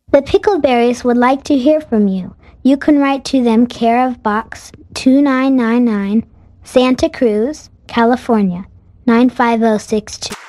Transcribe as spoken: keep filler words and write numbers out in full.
The Pickleberries would like to hear from you. You can write to them care of Box two nine nine nine, Santa Cruz, California, nine five zero six two.